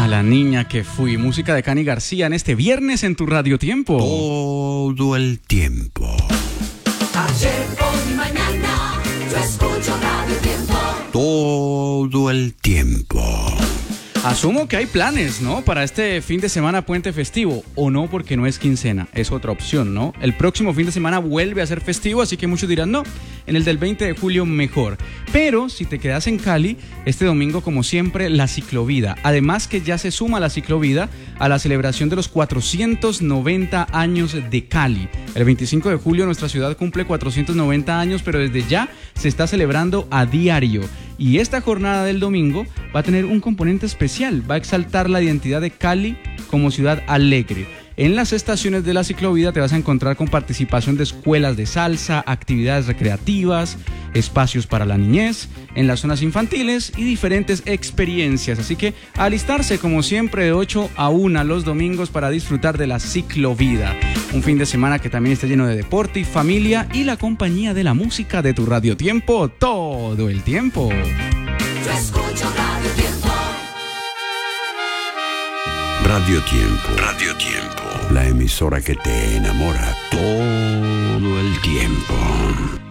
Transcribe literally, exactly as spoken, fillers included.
A la niña que fui. Música de Cani García en este viernes en tu Radio Tiempo. Todo el tiempo. Ayer, hoy, mañana, yo escucho Radio Tiempo. Todo el tiempo. Asumo que hay planes, ¿no? Para este fin de semana puente festivo. O no, porque no es quincena. Es otra opción, ¿no? El próximo fin de semana vuelve a ser festivo, así que muchos dirán, no, en el del veinte de julio mejor. Pero si te quedas en Cali, este domingo, como siempre, la ciclovida. Además que ya se suma la ciclovida a la celebración de los cuatrocientos noventa años de Cali. El veinticinco de julio nuestra ciudad cumple cuatrocientos noventa años, pero desde ya se está celebrando a diario. Y esta jornada del domingo va a tener un componente especial, va a exaltar la identidad de Cali como ciudad alegre. En las estaciones de la ciclovida te vas a encontrar con participación de escuelas de salsa, actividades recreativas, espacios para la niñez, en las zonas infantiles y diferentes experiencias. Así que alistarse como siempre de ocho a una los domingos para disfrutar de la ciclovida. Un fin de semana que también está lleno de deporte y familia y la compañía de la música de tu Radio Tiempo todo el tiempo. Yo escucho Radio Tiempo. Radio Tiempo. Radio Tiempo. La emisora que te enamora todo el tiempo.